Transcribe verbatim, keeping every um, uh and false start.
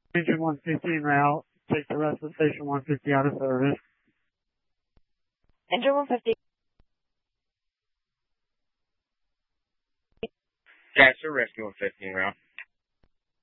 Engine one fifteen route. Take the rest of station one fifty out of service. Engine one fifty. Capture rescue one fifteen route.